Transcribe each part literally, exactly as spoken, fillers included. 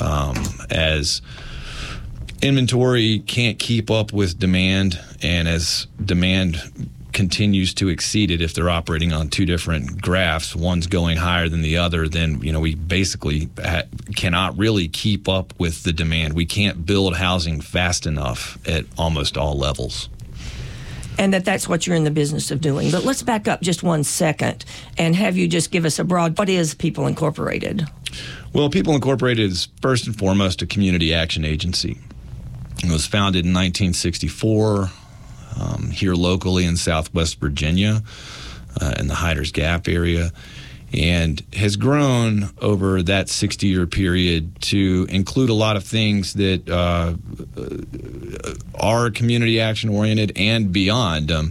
um, as inventory can't keep up with demand, and as demand continues to exceed it, if they're operating on two different graphs, one's going higher than the other, then you know we basically ha- cannot really keep up with the demand. We can't build housing fast enough at almost all levels. And that that's what you're in the business of doing. But let's back up just one second and have you just give us a broad, what is People Incorporated? Well, People Incorporated is first and foremost a community action agency. It was founded in nineteen sixty-four um, here locally in Southwest Virginia, uh, in the Hyders Gap area, and has grown over that sixty-year period to include a lot of things that uh, are community action-oriented and beyond. Um,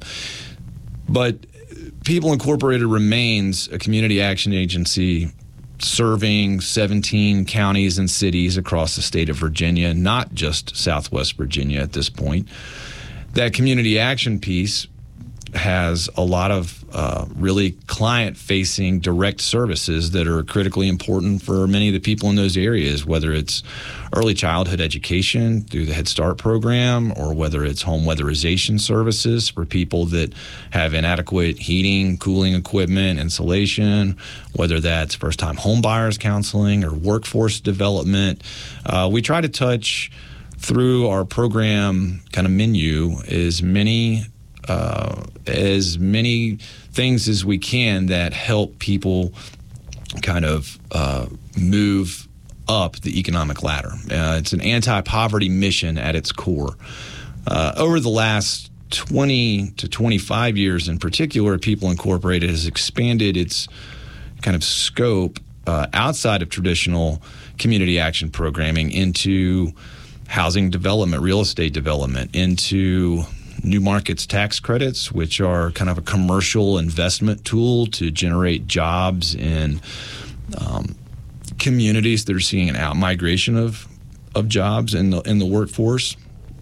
but People Incorporated remains a community action agency serving seventeen counties and cities across the state of Virginia, not just Southwest Virginia at this point. That community action piece has a lot of uh, really client-facing direct services that are critically important for many of the people in those areas, whether it's early childhood education through the Head Start program, or whether it's home weatherization services for people that have inadequate heating, cooling equipment, insulation, whether that's first-time home buyers counseling or workforce development. Uh, we try to touch through our program kind of menu as many Uh, as many things as we can that help people kind of uh, move up the economic ladder. Uh, it's an anti-poverty mission at its core. Uh, over the last twenty to twenty-five years in particular, People Incorporated has expanded its kind of scope uh, outside of traditional community action programming into housing development, real estate development, into New Markets tax credits, which are kind of a commercial investment tool to generate jobs in um, communities that are seeing an out-migration of of jobs in the in the workforce.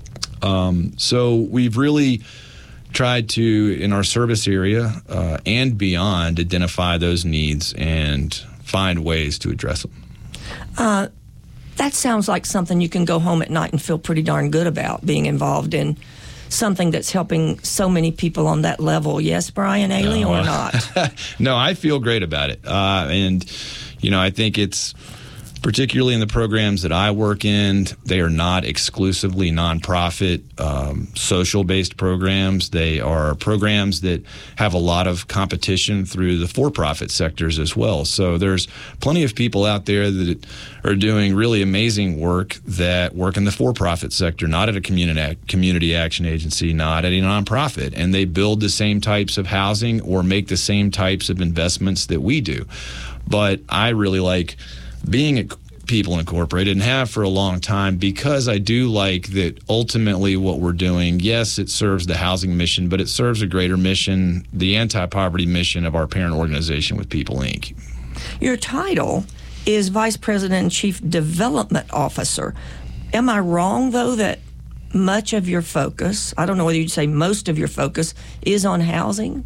Um, so we've really tried to, in our service area uh, and beyond, identify those needs and find ways to address them. Uh, that sounds like something you can go home at night and feel pretty darn good about, being involved in something that's helping so many people on that level. Yes, Brian Ailey, no, or not? No, I feel great about it. Uh, and, you know, I think it's particularly in the programs that I work in, they are not exclusively nonprofit, um, social-based programs. They are programs that have a lot of competition through the for-profit sectors as well. So there's plenty of people out there that are doing really amazing work that work in the for-profit sector, not at a community community action agency, not at a nonprofit, and they build the same types of housing or make the same types of investments that we do. But I really like being at People Incorporated, and have for a long time, because I do like that ultimately what we're doing, yes, it serves the housing mission, but it serves a greater mission, the anti-poverty mission of our parent organization with People Incorporated. Your title is Vice President and Chief Development Officer. Am I wrong, though, that much of your focus, I don't know whether you'd say most of your focus, is on housing?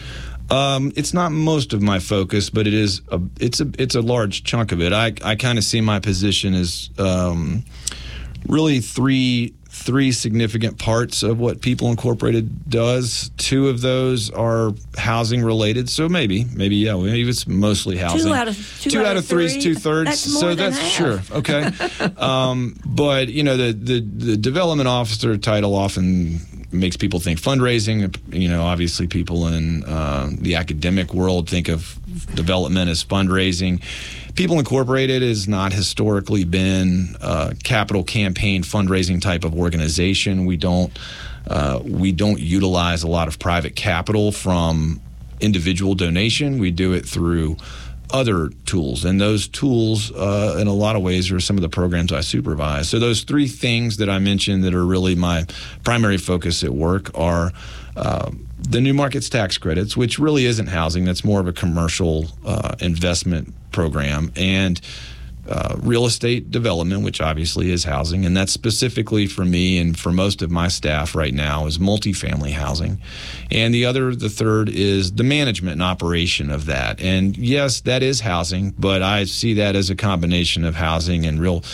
Um, it's not most of my focus, but it is. A, it's a. It's a large chunk of it. I. I kind of see my position as um, really three three significant parts of what People Incorporated does. Two of those are housing related. So maybe, maybe yeah, maybe it's mostly housing. Two out of two, two out, out of of three three is two thirds. That's more so than that's half. sure okay. um, but you know, the, the the development officer title often makes people think fundraising. You know, obviously people in uh, the academic world think of development as fundraising. People Incorporated has not historically been a capital campaign fundraising type of organization. We don't uh, we don't utilize a lot of private capital from individual donation. We do it through other tools, and those tools uh, in a lot of ways are some of the programs I supervise. So those three things that I mentioned that are really my primary focus at work are uh, the New Markets tax credits, which really isn't housing. That's more of a commercial uh, investment program, and uh, real estate development, which obviously is housing, and that's specifically for me and for most of my staff right now is multifamily housing. And the other, the third is the management and operation of that. And yes, that is housing, but I see that as a combination of housing and real